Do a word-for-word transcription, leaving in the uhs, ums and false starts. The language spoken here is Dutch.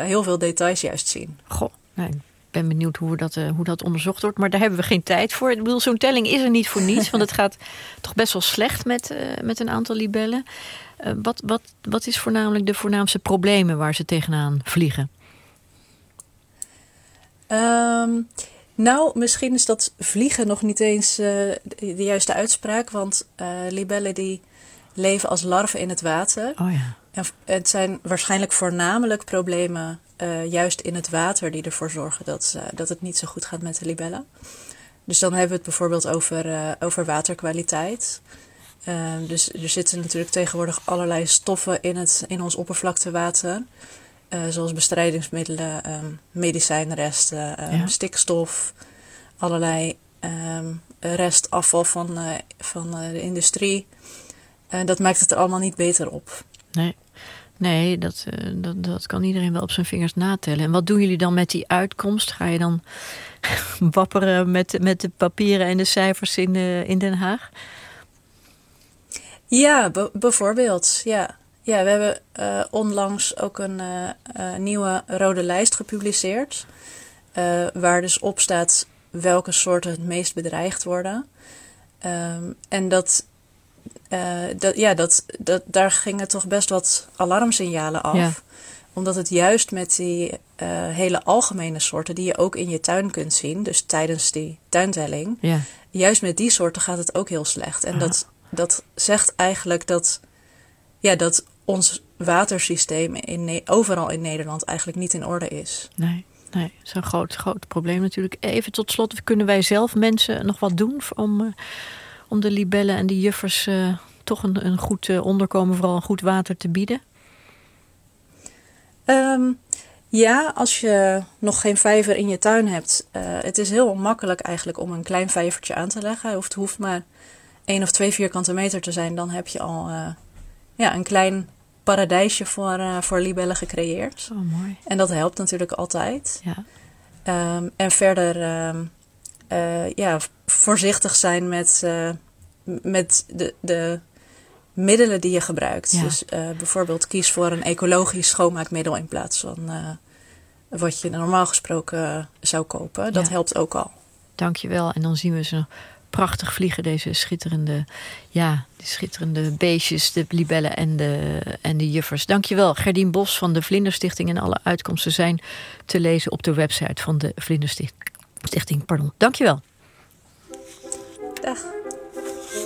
heel veel details juist zien. Goh, nee. Ik ben benieuwd hoe dat, uh, hoe dat onderzocht wordt. Maar daar hebben we geen tijd voor. Ik bedoel, zo'n telling is er niet voor niets. Want het gaat toch best wel slecht met, uh, met een aantal libellen. Uh, wat, wat, wat is voornamelijk de voornaamste problemen waar ze tegenaan vliegen? Um, nou, misschien is dat vliegen nog niet eens uh, de, de juiste uitspraak. Want uh, libellen die leven als larven in het water. Oh ja. En het zijn waarschijnlijk voornamelijk problemen uh, juist in het water die ervoor zorgen dat, uh, dat het niet zo goed gaat met de libellen. Dus dan hebben we het bijvoorbeeld over, uh, over waterkwaliteit. Uh, dus er zitten natuurlijk tegenwoordig allerlei stoffen in, het, in ons oppervlaktewater. Uh, zoals bestrijdingsmiddelen, um, medicijnresten, um, ja. stikstof, allerlei um, restafval van, uh, van uh, de industrie. Uh, dat maakt het er allemaal niet beter op. Nee, nee dat, uh, dat, dat kan iedereen wel op zijn vingers natellen. En wat doen jullie dan met die uitkomst? Ga je dan wapperen met, met de papieren en de cijfers in, uh, in Den Haag? Ja, b- bijvoorbeeld, ja. Ja, we hebben uh, onlangs ook een uh, uh, nieuwe rode lijst gepubliceerd. Uh, waar dus op staat welke soorten het meest bedreigd worden. Um, en dat, uh, dat, ja, dat, dat, daar gingen toch best wat alarmsignalen af. Ja. Omdat het juist met die uh, hele algemene soorten die je ook in je tuin kunt zien. Dus tijdens die tuintelling. Ja. Juist met die soorten gaat het ook heel slecht. En dat, dat zegt eigenlijk dat... Ja, dat ons watersysteem in, overal in Nederland eigenlijk niet in orde is. Nee, nee, dat is een groot, groot probleem natuurlijk. Even tot slot, kunnen wij zelf mensen nog wat doen om, uh, om de libellen en de juffers uh, toch een, een goed uh, onderkomen, vooral een goed water te bieden? Um, ja, als je nog geen vijver in je tuin hebt. Uh, het is heel makkelijk eigenlijk om een klein vijvertje aan te leggen. Het hoeft, hoeft maar één of twee vierkante meter te zijn. Dan heb je al... Uh, Ja, een klein paradijsje voor, uh, voor libellen gecreëerd. Oh, mooi. En dat helpt natuurlijk altijd. Ja. Um, en verder um, uh, ja, voorzichtig zijn met, uh, met de, de middelen die je gebruikt. Ja. Dus uh, bijvoorbeeld kies voor een ecologisch schoonmaakmiddel in plaats van uh, wat je normaal gesproken uh, zou kopen. Dat ja. helpt ook al. Dankjewel. En dan zien we ze prachtig vliegen, deze schitterende, ja, die schitterende beestjes, de libellen en de, en de juffers. Dankjewel, Gerdien Bos van de Vlinderstichting. En alle uitkomsten zijn te lezen op de website van de Vlinderstichting. Pardon. Dankjewel. Dag.